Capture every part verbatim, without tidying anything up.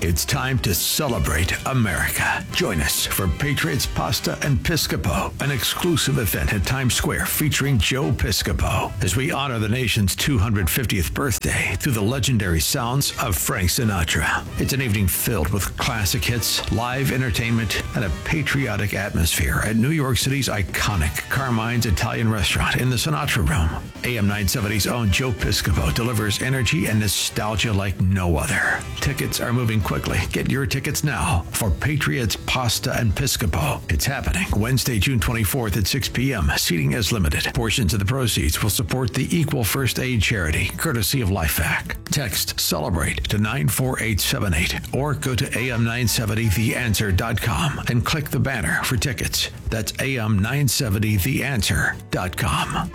It's time to celebrate America. Join us for Patriots Pasta and Piscopo, an exclusive event at Times Square featuring Joe Piscopo, as we honor the nation's two hundred fiftieth birthday through the legendary sounds of Frank Sinatra. It's an evening filled with classic hits, live entertainment, and a patriotic atmosphere at New York City's iconic Carmine's Italian restaurant in the Sinatra Room. A M nine seventy's own Joe Piscopo delivers energy and nostalgia like no other. Tickets are moving quickly. Get your tickets now for Patriots Pasta and Piscopo. It's happening Wednesday, June twenty-fourth at six p.m. Seating is limited. Portions of the proceeds will support the Equal First Aid charity, courtesy of LifeVac. Text CELEBRATE to nine four eight seven eight or go to A M nine seventy the answer dot com and click the banner for tickets. That's A M nine seventy the answer dot com.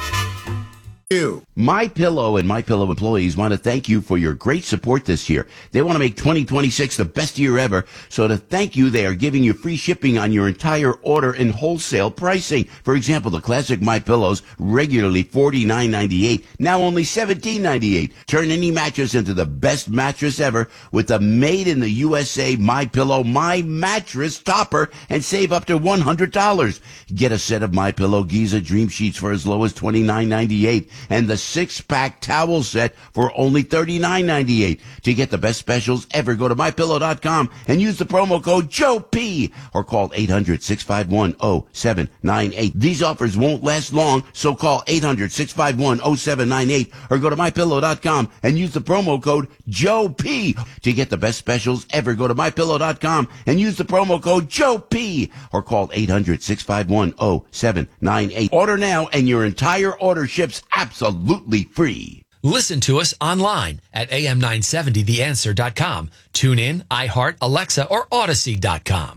You. MyPillow and MyPillow employees want to thank you for your great support this year. They want to make twenty twenty-six the best year ever. So to thank you, they are giving you free shipping on your entire order and wholesale pricing. For example, the classic MyPillows, regularly forty-nine ninety-eight, now only seventeen ninety-eight. Turn any mattress into the best mattress ever with the made in the U S A MyPillow My Mattress Topper and save up to one hundred dollars. Get a set of MyPillow Giza Dream Sheets for as low as twenty-nine ninety-eight. And the six-pack towel set for only thirty-nine ninety-eight. To get the best specials ever, go to my pillow dot com and use the promo code Joe P or call eight hundred, six five one, zero seven nine eight. These offers won't last long, so call eight hundred, six five one, zero seven nine eight or go to my pillow dot com and use the promo code Joe P. To get the best specials ever, go to my pillow dot com and use the promo code Joe P or call eight hundred, six five one, zero seven nine eight. Order now and your entire order ships absolutely free. Listen to us online at A M nine seventy the answer dot com. Tune in, iHeart, Alexa, or Odyssey dot com.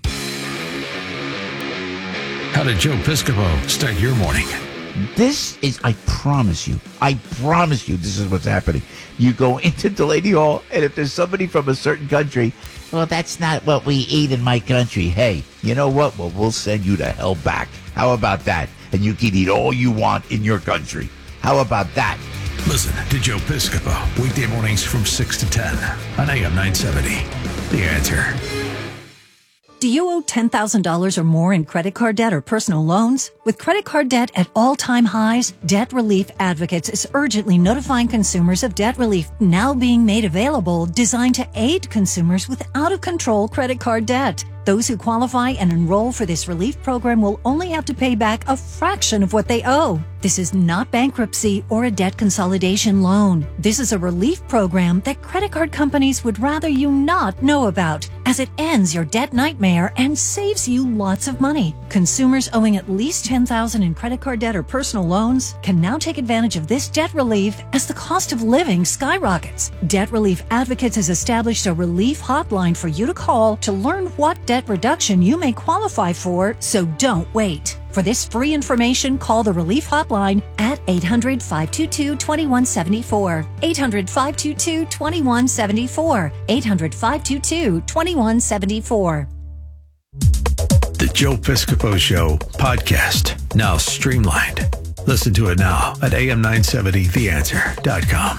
How did Joe Piscopo start your morning? This is, I promise you, I promise you this is what's happening. You go into Delaney Hall, and if there's somebody from a certain country, well, that's not what we eat in my country. Hey, you know what? Well, we'll send you to hell back. How about that? And you can eat all you want in your country. How about that? Listen to Joe Piscopo, weekday mornings from six to ten on A M nine seventy. The Answer. Do you owe ten thousand dollars or more in credit card debt or personal loans? With credit card debt at all-time highs, Debt Relief Advocates is urgently notifying consumers of debt relief now being made available, designed to aid consumers with out-of-control credit card debt. Those who qualify and enroll for this relief program will only have to pay back a fraction of what they owe. This is not bankruptcy or a debt consolidation loan. This is a relief program that credit card companies would rather you not know about, as it ends your debt nightmare and saves you lots of money. Consumers owing at least ten thousand dollars in credit card debt or personal loans can now take advantage of this debt relief as the cost of living skyrockets. Debt Relief Advocates has established a relief hotline for you to call to learn what debt reduction you may qualify for, so don't wait. For this free information, call the Relief Hotline at eight hundred, five two two, two one seven four. eight hundred, five two two, two one seven four. eight hundred, five two two, two one seven four. The Joe Piscopo Show podcast, now streamlined. Listen to it now at A M nine seventy the answer dot com.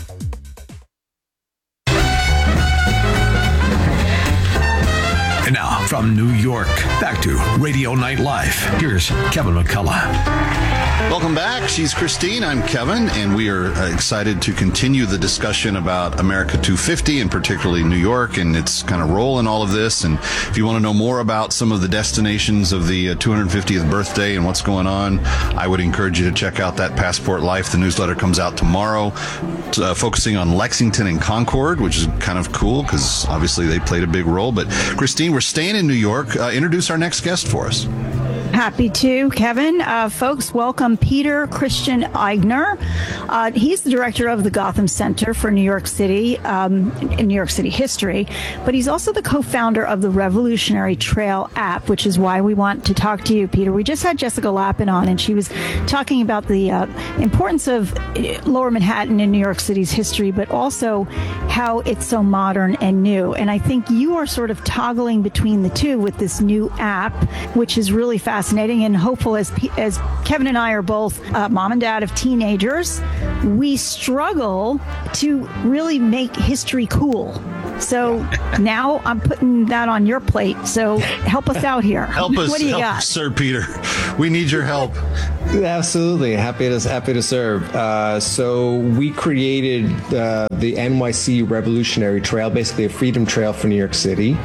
And now, from New York, back to Radio Night Live. Here's Kevin McCullough. Welcome back. She's Christine. I'm Kevin, and we are uh, excited to continue the discussion about America two fifty, and particularly New York and its kind of role in all of this. And if you want to know more about some of the destinations of the uh, two hundred fiftieth birthday and what's going on, I would encourage you to check out that Passport Life. The newsletter comes out tomorrow, uh, focusing on Lexington and Concord, which is kind of cool because obviously they played a big role. But Christine, we're staying in New York. Uh, introduce our next guest for us. Happy to, Kevin. Uh, folks, welcome Peter Christian Eigner. Uh, he's the director of the Gotham Center for New York City, um, in New York City history, but he's also the co-founder of the Revolutionary Trail app, which is why we want to talk to you, Peter. We just had Jessica Lappin on, and she was talking about the uh, importance of Lower Manhattan in New York City's history, but also how it's so modern and new. And I think you are sort of toggling between the two with this new app, which is really fascinating. Fascinating and hopeful. As as Kevin and I are both uh, mom and dad of teenagers, we struggle to really make history cool. So now I'm putting that on your plate. So help us out here. Help us, what do you help got? us, Sir Peter. We need your help. Absolutely. Happy to, happy to serve. Uh, so we created uh, the N Y C Revolutionary Trail, basically a freedom trail for New York City.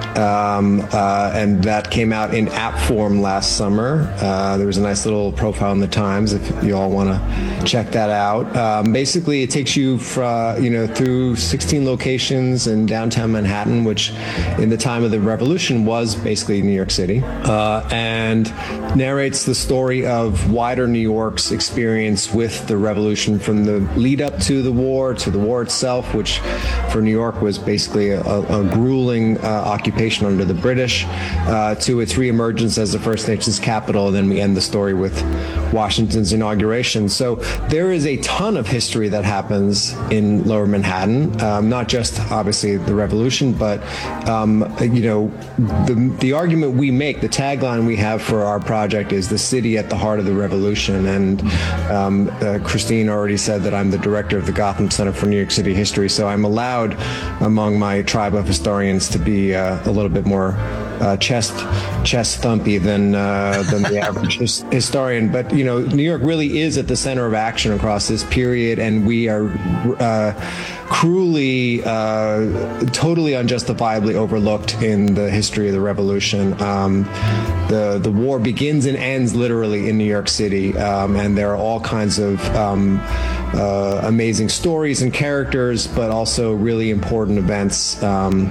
Um, uh, and that came out in app form last summer. Uh, there was a nice little profile in the Times if you all want to check that out. Um, basically, it takes you fra, you know, through sixteen locations in downtown Manhattan, which in the time of the revolution was basically New York City, uh, and narrates the story of wider New York's experience with the revolution from the lead up to the war to the war itself, which for New York was basically a, a grueling uh, occupation under the British, uh, to its reemergence as the First Nations capital. And then we end the story with Washington's inauguration. So there is a ton of history that happens in Lower Manhattan, um, not just obviously the revolution, but um, you know, the the argument we make, the tagline we have for our project is the city at the heart of the revolution. And um, uh, Christine already said that I'm the director of the Gotham Center for New York City History, so I'm allowed among my tribe of historians to be uh, a little bit more uh, chest chest thumpy than uh, than the average his, historian. But you know, New York really is at the center of action across this period, and we are uh, cruelly, uh, totally unjustifiably overlooked in the history of the revolution. Um, the the war begins and ends literally in New York City, um, and there are all kinds of um, uh, amazing stories and characters, but also really important events Um,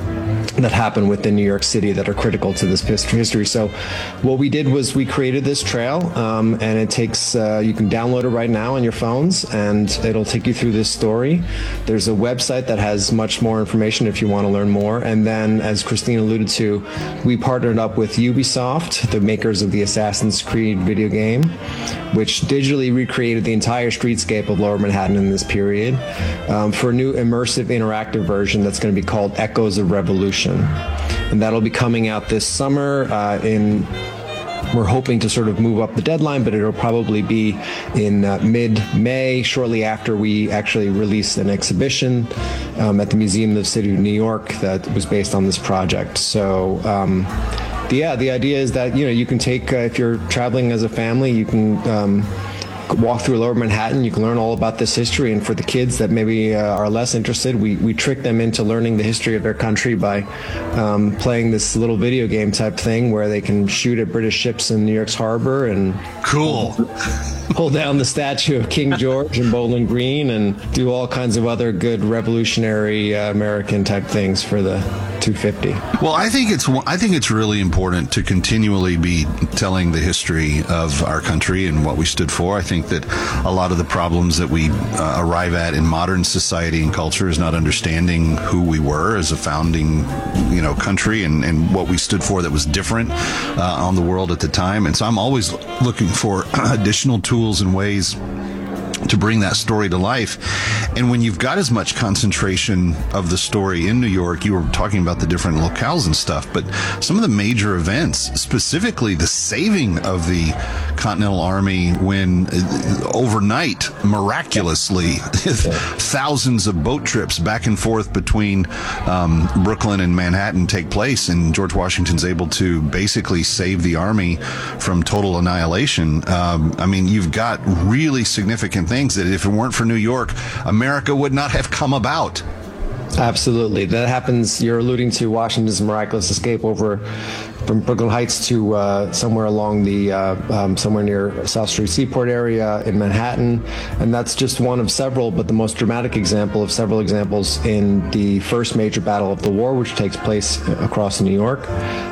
that happen within New York City that are critical to this history. So what we did was we created this trail, um, and it takes, uh, you can download it right now on your phones, and it'll take you through this story. There's a website that has much more information if you want to learn more. And then, as Christine alluded to, we partnered up with Ubisoft, the makers of the Assassin's Creed video game, which digitally recreated the entire streetscape of Lower Manhattan in this period, um, for a new immersive interactive version that's going to be called Echoes of Revolution. And that'll be coming out this summer. Uh, in we're hoping to sort of move up the deadline, but it'll probably be in uh, mid-May, shortly after we actually release an exhibition um, at the Museum of the City of New York that was based on this project. So um, yeah, the idea is that, you know, you can take, uh, if you're traveling as a family, you can um, walk through Lower Manhattan, you can learn all about this history. And for the kids that maybe uh, are less interested, we, we trick them into learning the history of their country by um, playing this little video game type thing where they can shoot at British ships in New York's harbor and cool pull down the statue of King George in Bowling Green and do all kinds of other good revolutionary uh, American type things for the two fifty. Well, I think it's I think it's really important to continually be telling the history of our country and what we stood for. I think that a lot of the problems that we uh, arrive at in modern society and culture is not understanding who we were as a founding, you know, country and, and what we stood for that was different uh, on the world at the time. And so I'm always looking for additional tools and ways to bring that story to life. And when you've got as much concentration of the story in New York, you were talking about the different locales and stuff, but some of the major events, specifically the saving of the Continental Army when uh, overnight, miraculously, thousands of boat trips back and forth between um, Brooklyn and Manhattan take place, and George Washington's able to basically save the army from total annihilation. Um, I mean, you've got really significant things that if it weren't for New York, America would not have come about. Absolutely. That happens. You're alluding to Washington's miraculous escape over from Brooklyn Heights to uh, somewhere along the, uh, um, somewhere near South Street Seaport area in Manhattan. And that's just one of several, but the most dramatic example of several examples in the first major battle of the war, which takes place across New York,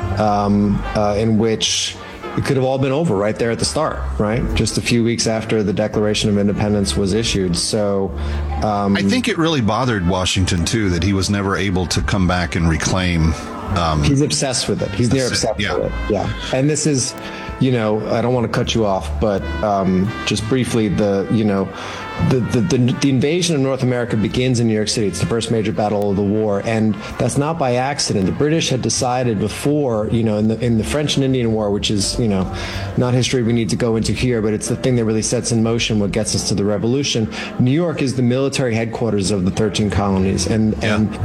um, uh, in which it could have all been over right there at the start, right? Just a few weeks after the Declaration of Independence was issued. So um, I think it really bothered Washington, too, that he was never able to come back and reclaim. Um, he's obsessed with it. He's near obsessed yeah. with it. Yeah. And this is, you know, I don't want to cut you off, but um, just briefly, the, you know, The, the, the, the invasion of North America begins in New York City. It's the first major battle of the war, and that's not by accident. The British had decided before, you know, in the in the French and Indian War, which is, you know, not history we need to go into here, but it's the thing that really sets in motion what gets us to the revolution. New York is the military headquarters of the thirteen colonies, and yeah. and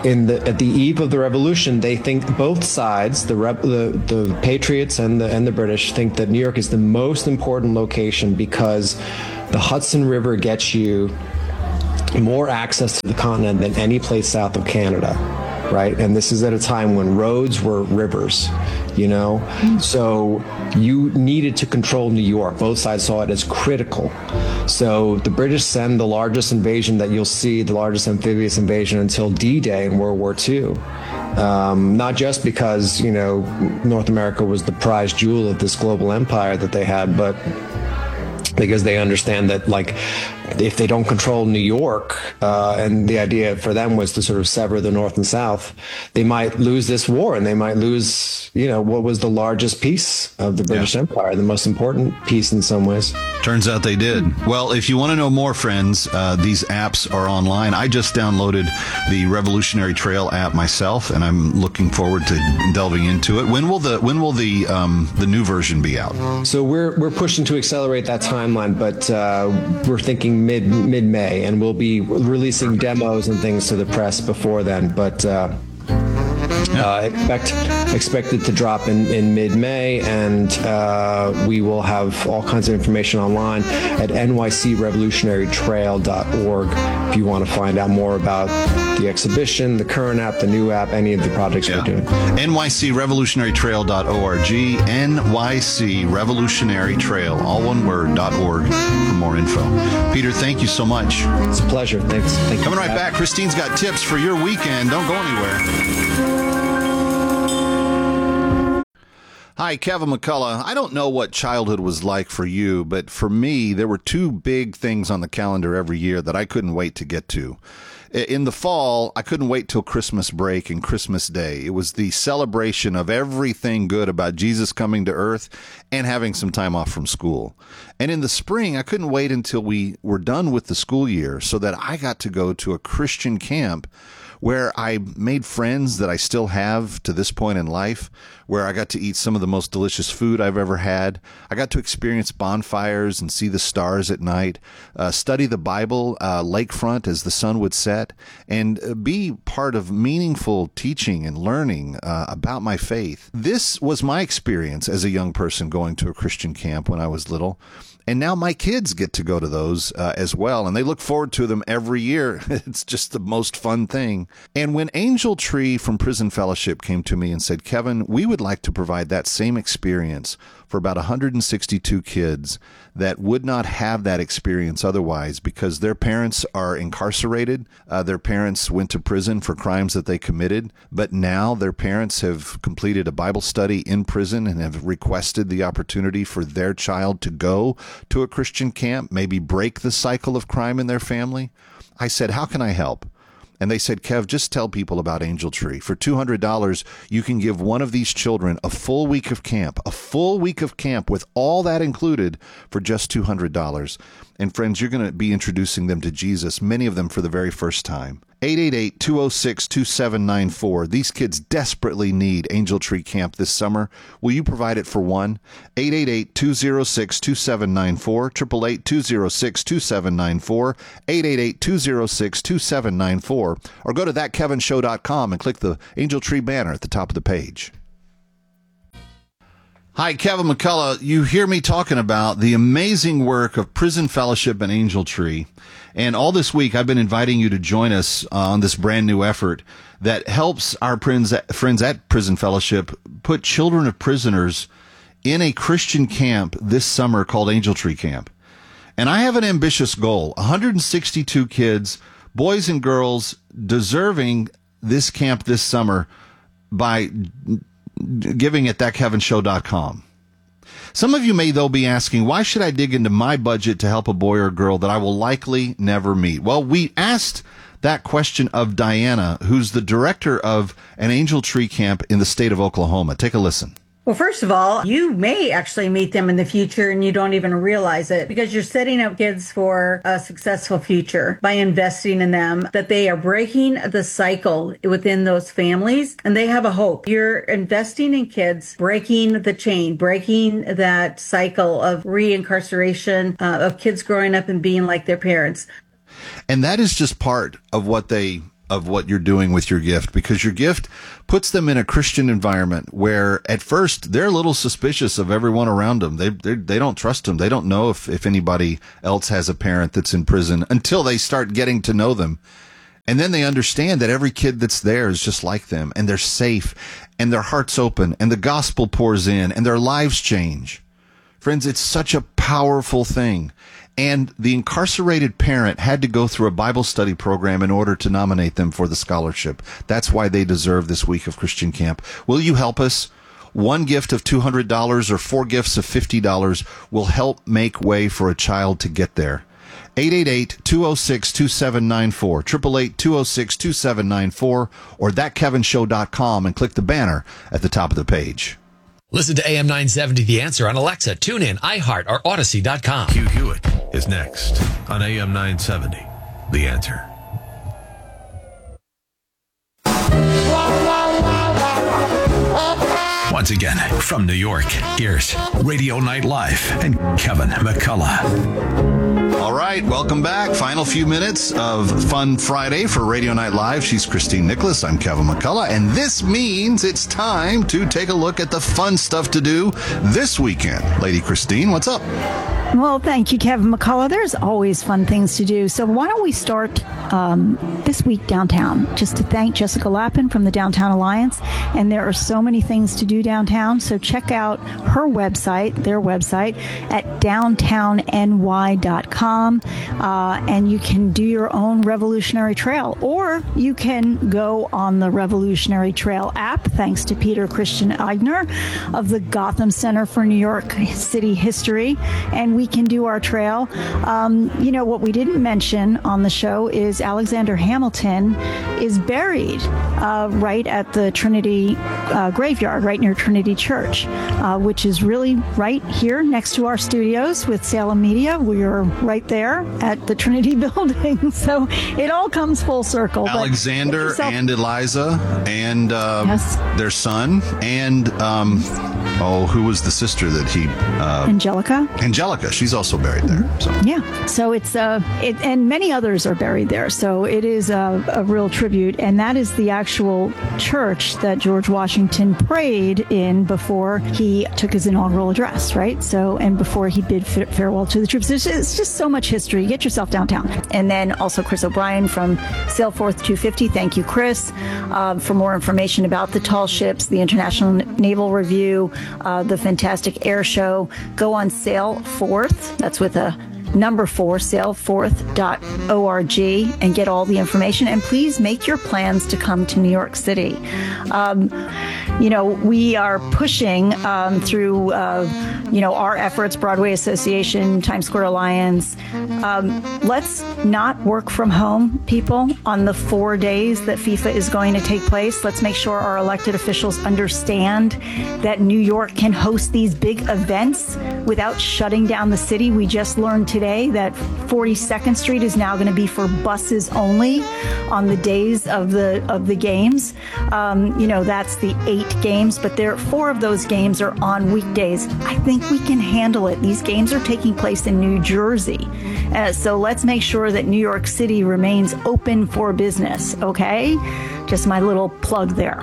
in the at the eve of the revolution, they think both sides, the rep, the, the Patriots and the and the British, think that New York is the most important location because the Hudson River gets you more access to the continent than any place south of Canada, right? And this is at a time when roads were rivers, you know? So you needed to control New York. Both sides saw it as critical. So the British send the largest invasion that you'll see, the largest amphibious invasion until D-Day in World War Two. Um, not just because, you know, North America was the prize jewel of this global empire that they had, but because they understand that, like, if they don't control New York, uh, and the idea for them was to sort of sever the North and South, they might lose this war, and they might lose, you know, what was the largest piece of the British yeah. Empire, the most important piece in some ways. Turns out they did. Well, if you want to know more, friends, uh, these apps are online. I just downloaded the Revolutionary Trail app myself, and I'm looking forward to delving into it. When will the when will the um, the new version be out? So we're we're pushing to accelerate that timeline, but uh, we're thinking mid mid May, and we'll be releasing demos and things to the press before then. But uh, uh, expect expect it to drop in, in mid May, and uh, we will have all kinds of information online at N Y C revolutionary trail dot org if you want to find out more about the exhibition, the current app, the new app, any of the projects yeah. we're doing. N Y C revolutionary trail dot org, N Y C revolutionary trail, all one word, dot org for more info. Peter, thank you so much. It's a pleasure. Thanks. Thank Coming you right back, Christine's got tips for your weekend. Don't go anywhere. Hi, Kevin McCullough. I don't know what childhood was like for you, but for me, there were two big things on the calendar every year that I couldn't wait to get to. In the fall, I couldn't wait till Christmas break and Christmas Day. It was the celebration of everything good about Jesus coming to earth and having some time off from school. And in the spring, I couldn't wait until we were done with the school year so that I got to go to a Christian camp where I made friends that I still have to this point in life, where I got to eat some of the most delicious food I've ever had. I got to experience bonfires and see the stars at night, uh, study the Bible uh, lakefront as the sun would set, and uh, be part of meaningful teaching and learning uh, about my faith. This was my experience as a young person going to a Christian camp when I was little. And now my kids get to go to those uh, as well, and they look forward to them every year. It's just the most fun thing. And when Angel Tree from Prison Fellowship came to me and said, Kevin, we would like to provide that same experience for about one hundred sixty-two kids that would not have that experience otherwise because their parents are incarcerated. Uh, their parents went to prison for crimes that they committed, but now their parents have completed a Bible study in prison and have requested the opportunity for their child to go to a Christian camp, maybe break the cycle of crime in their family. I said, how can I help? And they said, Kev, just tell people about Angel Tree. For two hundred dollars, you can give one of these children a full week of camp, a full week of camp with all that included for just two hundred dollars. And friends, you're going to be introducing them to Jesus, many of them for the very first time. eight eight eight, two oh six, two seven nine four. These kids desperately need Angel Tree Camp this summer. Will you provide it for one? eight eight eight, two oh six, two seven nine four, eight eight eight, two oh six, two seven nine four, eight eight eight, two oh six, two seven nine four, or go to that kevin show dot com and click the Angel Tree banner at the top of the page. Hi, Kevin McCullough. You hear me talking about the amazing work of Prison Fellowship and Angel Tree. And all this week, I've been inviting you to join us uh, on this brand new effort that helps our friends at, friends at Prison Fellowship put children of prisoners in a Christian camp this summer called Angel Tree Camp. And I have an ambitious goal, one hundred sixty-two kids, boys and girls, deserving this camp this summer by giving at that kevin show dot com. Some of you may, though, be asking, why should I dig into my budget to help a boy or girl that I will likely never meet? Well, we asked that question of Diana, who's the director of an Angel Tree Camp in the state of Oklahoma. Take a listen. Well, first of all, you may actually meet them in the future and you don't even realize it because you're setting up kids for a successful future by investing in them, that they are breaking the cycle within those families and they have a hope. You're investing in kids, breaking the chain, breaking that cycle of reincarceration, uh, of kids growing up and being like their parents. And that is just part of what they of what you're doing with your gift, because your gift puts them in a Christian environment where at first they're a little suspicious of everyone around them. They they don't trust them. They don't know if, if anybody else has a parent that's in prison until they start getting to know them. And then they understand that every kid that's there is just like them, and they're safe, and their heart's open, and the gospel pours in, and their lives change. Friends, it's such a powerful thing. And the incarcerated parent had to go through a Bible study program in order to nominate them for the scholarship. That's why they deserve this week of Christian Camp. Will you help us? One gift of two hundred dollars or four gifts of fifty dollars will help make way for a child to get there. eight eight eight, two oh six, two seven nine four, eight eight eight, two oh six, two seven nine four, or that kevin show dot com and click the banner at the top of the page. Listen to A M nine seventy The Answer on Alexa, TuneIn, iHeart, or Odyssey dot com. Hugh Hewitt is next on A M nine seventy The Answer. Once again, from New York, here's Radio Night Live and Kevin McCullough. All right, welcome back. Final few minutes of Fun Friday for Radio Night Live. She's Christine Nicholas. I'm Kevin McCullough, and this means it's time to take a look at the fun stuff to do this weekend. Lady Christine, what's up? Well, thank you, Kevin McCullough. There's always fun things to do. So why don't we start um, this week downtown, just to thank Jessica Lappin from the Downtown Alliance. And there are so many things to do downtown. So check out her website, their website, at downtown n y dot com. Uh, and you can do your own Revolutionary Trail, or you can go on the Revolutionary Trail app, thanks to Peter Christian Eigner of the Gotham Center for New York City History. And we can do our trail. Um, you know, what we didn't mention on the show is Alexander Hamilton is buried uh, right at the Trinity uh, graveyard, right near Trinity Church, uh, which is really right here next to our studios with Salem Media. We are right there at the Trinity building. So it all comes full circle. Alexander and Eliza and uh, yes. their son and, um, oh, who was the sister that he... Uh, Angelica. Angelica. She's also buried there. So. Yeah. So it's, uh, it, and many others are buried there. So it is a, a real tribute. And that is the actual church that George Washington prayed in before he took his inaugural address, right? So, and before he bid f- farewell to the troops. There's, it's just so much history. Get yourself downtown. And then also Chris O'Brien from Sailforth two fifty. Thank you, Chris. Uh, for more information about the tall ships, the International Naval Review, uh, the fantastic air show, go on Sailforth. That's with a number four, sailforth dot org, and get all the information. And please make your plans to come to New York City. Um, you know, we are pushing um, through, uh, you know, our efforts, Broadway Association, Times Square Alliance. Um, let's not work from home, people, on the four days that FIFA is going to take place. Let's make sure our elected officials understand that New York can host these big events without shutting down the city. We just learned today that forty-second Street is now going to be for buses only on the days of the of the games. Um, you know, that's the eight games, but there four of those games are on weekdays. I think we can handle it. These games are taking place in New Jersey. Uh, so let's make sure that New York City remains open for business, okay? Just my little plug there.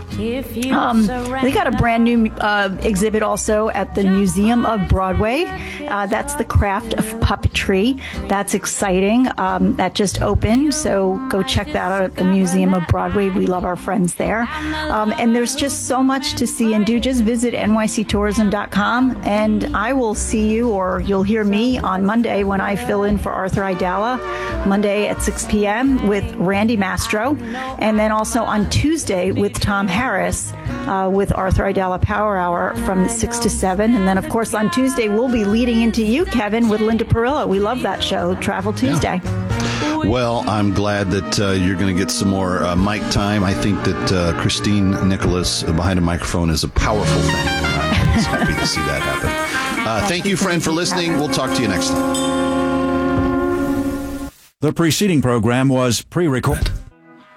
Um, they got a brand new uh, exhibit also at the Museum of Broadway. Uh, that's the Craft of Puppetry. That's exciting. Um, that just opened, so go check that out at the Museum of Broadway. We love our friends there. Um, and there's just so much to see and do. Just visit N Y C tourism dot com, and I will see you, or you'll hear me on Monday when I fill in for Arthur Aidala, Monday at six p.m. with Randy Mastro, and then also on Tuesday with Tom Harris uh, with Arthur Aidala Power Hour from six to seven. And then, of course, on Tuesday, we'll be leading into you, Kevin, with Linda Perillo. We love that show, Travel Tuesday. Yeah. Well, I'm glad that uh, you're going to get some more uh, mic time. I think that uh, Christine Nicholas behind a microphone is a powerful thing. I'm just happy to see that happen. Uh, thank you, friend, for listening. We'll talk to you next time. The preceding program was pre-recorded.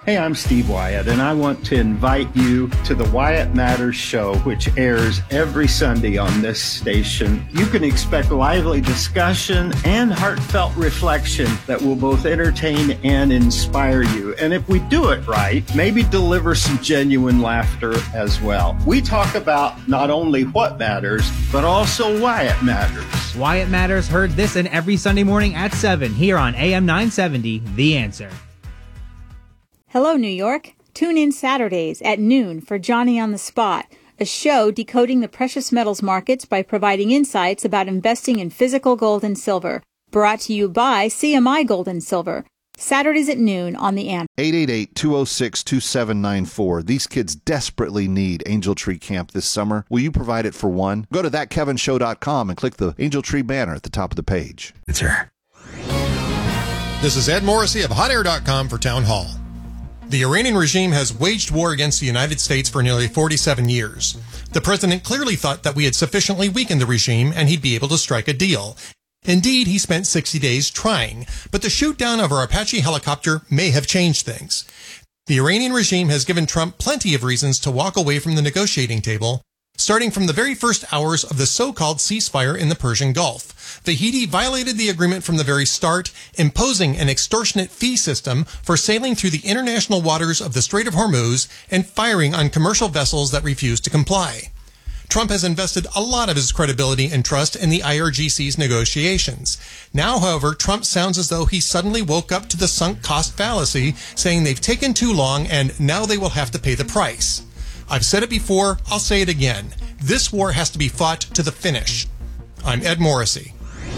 Hey, I'm Steve Wyatt, and I want to invite you to the Wyatt Matters Show, which airs every Sunday on this station. You can expect lively discussion and heartfelt reflection that will both entertain and inspire you. And if we do it right, maybe deliver some genuine laughter as well. We talk about not only what matters, but also why it matters. Wyatt Matters, heard this and every Sunday morning at seven here on A M nine seventy, The Answer. Hello, New York. Tune in Saturdays at noon for Johnny on the Spot, a show decoding the precious metals markets by providing insights about investing in physical gold and silver. Brought to you by C M I Gold and Silver. Saturdays at noon on The Answer. eight eight eight, two oh six, two seven nine four. These kids desperately need Angel Tree Camp this summer. Will you provide it for one? Go to that kevin show dot com and click the Angel Tree banner at the top of the page. It's her. This is Ed Morrissey of hot air dot com for Town Hall. The Iranian regime has waged war against the United States for nearly forty-seven years. The president clearly thought that we had sufficiently weakened the regime and he'd be able to strike a deal. Indeed, he spent sixty days trying, but the shoot down of our Apache helicopter may have changed things. The Iranian regime has given Trump plenty of reasons to walk away from the negotiating table, starting from the very first hours of the so-called ceasefire in the Persian Gulf. The Houthi violated the agreement from the very start, imposing an extortionate fee system for sailing through the international waters of the Strait of Hormuz and firing on commercial vessels that refused to comply. Trump has invested a lot of his credibility and trust in the I R G C's negotiations. Now, however, Trump sounds as though he suddenly woke up to the sunk cost fallacy, saying they've taken too long and now they will have to pay the price. I've said it before, I'll say it again. This war has to be fought to the finish. I'm Ed Morrissey.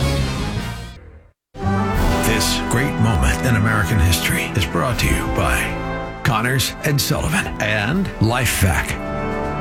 This great moment in American history is brought to you by Connors and Sullivan and LifeVac.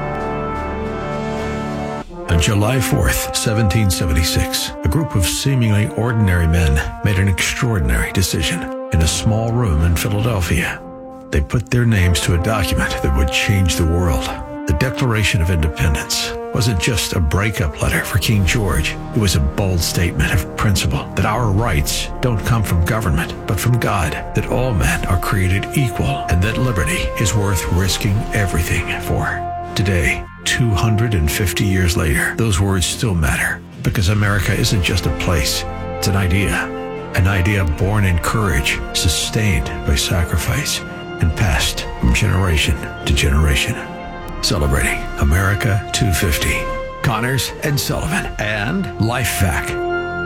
On July fourth, seventeen seventy-six, a group of seemingly ordinary men made an extraordinary decision in a small room in Philadelphia. They put their names to a document that would change the world. The Declaration of Independence wasn't just a breakup letter for King George. It was a bold statement of principle that our rights don't come from government, but from God, that all men are created equal, and that liberty is worth risking everything for. Today, two hundred fifty years later, those words still matter, because America isn't just a place, it's an idea. An idea born in courage, sustained by sacrifice, and passed from generation to generation. Celebrating America two fifty. Connors and Sullivan and LifeVac.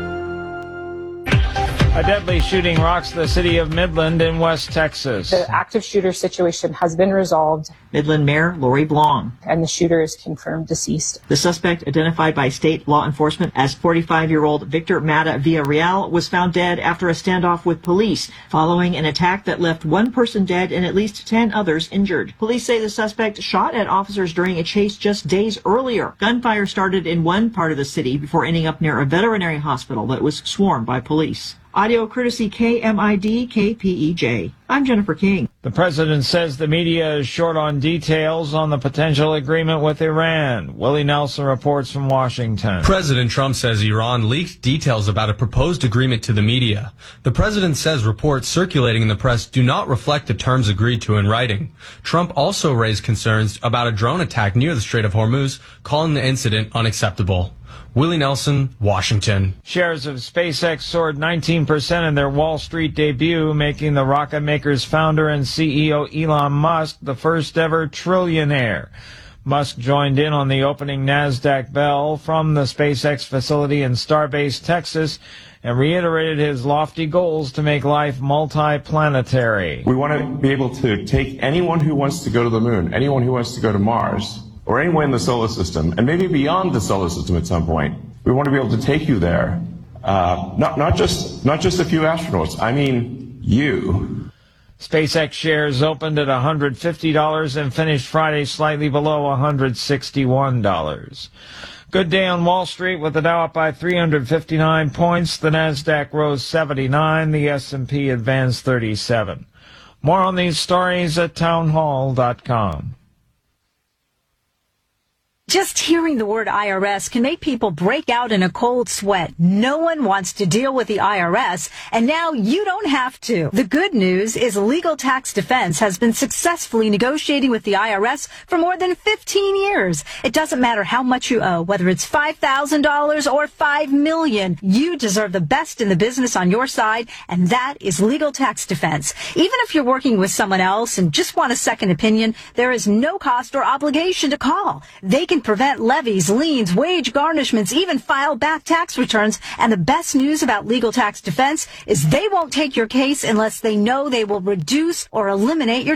A deadly shooting rocks the city of Midland in West Texas. The active shooter situation has been resolved. Midland Mayor Lori Blong. And the shooter is confirmed deceased. The suspect, identified by state law enforcement as forty-five-year-old Victor Mata Villarreal, was found dead after a standoff with police following an attack that left one person dead and at least ten others injured. Police say the suspect shot at officers during a chase just days earlier. Gunfire started in one part of the city before ending up near a veterinary hospital that was swarmed by police. Audio courtesy K M I D K P E J. I'm Jennifer King. The president says the media is short on details on the potential agreement with Iran. Willie Nelson reports from Washington. President Trump says Iran leaked details about a proposed agreement to the media. The president says reports circulating in the press do not reflect the terms agreed to in writing. Trump also raised concerns about a drone attack near the Strait of Hormuz, calling the incident unacceptable. Willie Nelson, Washington. Shares of SpaceX soared nineteen percent in their Wall Street debut, making the rocket maker's founder and C E O Elon Musk the first ever trillionaire. Musk joined in on the opening NASDAQ bell from the SpaceX facility in Starbase, Texas, and reiterated his lofty goals to make life multi-planetary. We want to be able to take anyone who wants to go to the moon, anyone who wants to go to Mars, or anywhere in the solar system, and maybe beyond the solar system at some point. We want to be able to take you there. Uh, not, not just, not just a few astronauts. I mean, you. SpaceX shares opened at one hundred fifty dollars and finished Friday slightly below one hundred sixty-one dollars. Good day on Wall Street with the Dow up by three hundred fifty-nine points. The Nasdaq rose seventy-nine. The S and P advanced thirty-seven. More on these stories at townhall dot com. Just hearing the word I R S can make people break out in a cold sweat. No one wants to deal with the I R S, and now you don't have to. The good news is Legal Tax Defense has been successfully negotiating with the I R S for more than fifteen years. It doesn't matter how much you owe, whether it's five thousand dollars or five million dollars. You deserve the best in the business on your side, and that is Legal Tax Defense. Even if you're working with someone else and just want a second opinion, there is no cost or obligation to call. They can prevent levies, liens, wage garnishments, even file back tax returns. And the best news about Legal Tax Defense is they won't take your case unless they know they will reduce or eliminate your